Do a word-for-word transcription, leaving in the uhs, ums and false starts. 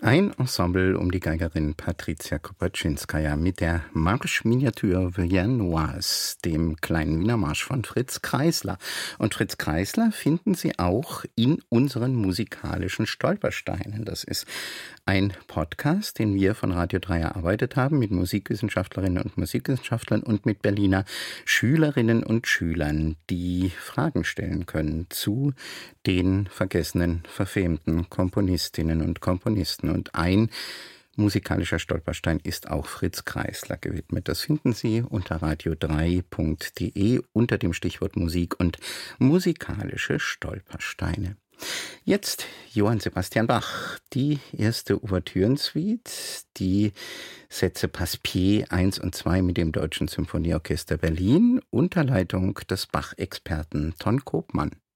Ein Ensemble um die Geigerin Patricia Kopaczynskaja mit der Marche Miniature Viennoise, dem kleinen Wiener Marsch von Fritz Kreisler. Und Fritz Kreisler finden Sie auch in unseren musikalischen Stolpersteinen. Das ist ein Podcast, den wir von Radio drei erarbeitet haben mit Musikwissenschaftlerinnen und Musikwissenschaftlern und mit Berliner Schülerinnen und Schülern, die Fragen stellen können zu den vergessenen, verfemten Komponistinnen und Komponisten. Und ein musikalischer Stolperstein ist auch Fritz Kreisler gewidmet. Das finden Sie unter radio drei punkt de unter dem Stichwort Musik und musikalische Stolpersteine. Jetzt Johann Sebastian Bach, die erste Ouvertürensuite, die Sätze Passepied eins und zwei mit dem Deutschen Symphonieorchester Berlin unter Leitung des Bach-Experten Ton Koopman.